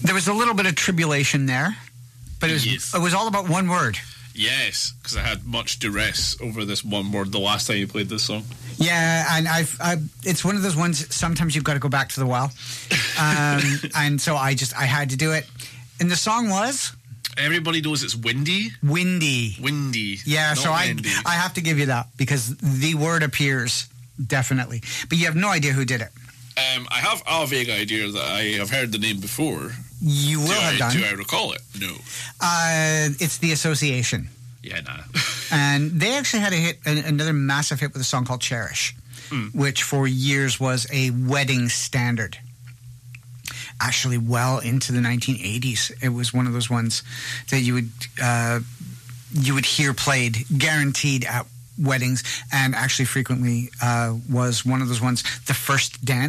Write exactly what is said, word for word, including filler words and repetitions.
There was a little bit of tribulation there, but it was, Yes. it was all about one word. Yes, because I had much duress over this one word the last time you played this song. Yeah, and I've, I've it's one of those ones, sometimes you've got to go back to the well. Um, and so I just, I had to do it. And the song was? Everybody knows it's windy. Windy. Windy. Yeah, not so I, windy. I have to give you that because the word appears, definitely. But you have no idea who did it. Um, I have a vague idea that I have heard the name before. You will do have I, done. Do I recall it? No. Uh, it's The Association. Yeah, nah. And they actually had a hit, an, another massive hit with a song called Cherish, Mm. which for years was a wedding standard. Actually, well into the nineteen eighties, it was one of those ones that you would uh, you would hear played, guaranteed at weddings, and actually frequently uh, was one of those ones, the first dance